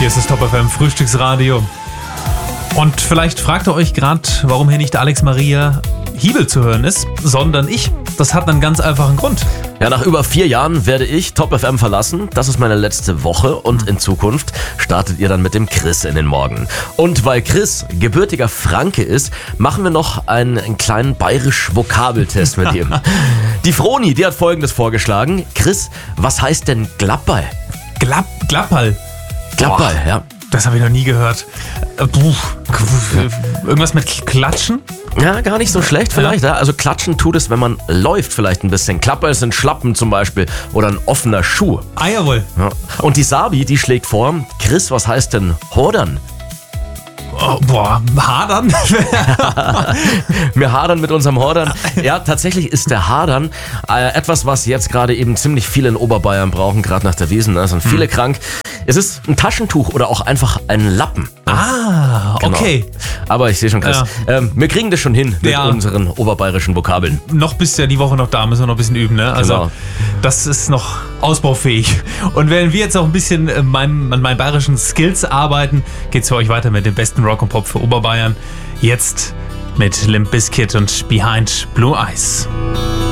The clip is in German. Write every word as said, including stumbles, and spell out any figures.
ist das Top F M Frühstücksradio. Und vielleicht fragt ihr euch gerade, warum hier nicht Alex Maria Hiebel zu hören ist, sondern ich. Das hat einen ganz einfachen Grund. Ja, nach über vier Jahren werde ich Top F M verlassen. Das ist meine letzte Woche und in Zukunft startet ihr dann mit dem Chris in den Morgen. Und weil Chris gebürtiger Franke ist, machen wir noch einen, einen kleinen bayerisch-Vokabeltest mit ihm. Die Froni, die hat Folgendes vorgeschlagen. Chris, was heißt denn Glappball? Glapp, Glappball. Glappball, Boah, ja. Das habe ich noch nie gehört. Äh, puh, irgendwas mit Klatschen? Ja, gar nicht so schlecht vielleicht. Ja. Also klatschen tut es, wenn man läuft vielleicht ein bisschen. Klapper sind Schlappen zum Beispiel oder ein offener Schuh. Ah, jawohl. Ja. Und die Sabi, die schlägt vor, Chris, was heißt denn Hodern? Oh, boah, hadern? Wir hadern mit unserem Hodern. Ja, tatsächlich ist der Hadern äh, etwas, was jetzt gerade eben ziemlich viele in Oberbayern brauchen, gerade nach der Wiesn. Da sind viele hm. krank. Es ist ein Taschentuch oder auch einfach ein Lappen. Ah, genau. Okay. Aber ich sehe schon, Chris, ja. ähm, wir kriegen das schon hin mit ja. unseren oberbayerischen Vokabeln. Noch bist du ja die Woche noch da, müssen wir noch ein bisschen üben, ne? Also genau. Das ist noch ausbaufähig. Und während wir jetzt auch ein bisschen an meinen, an meinen bayerischen Skills arbeiten, geht's für euch weiter mit dem besten Rock und Pop für Oberbayern. Jetzt mit Limp Bizkit und Behind Blue Eyes.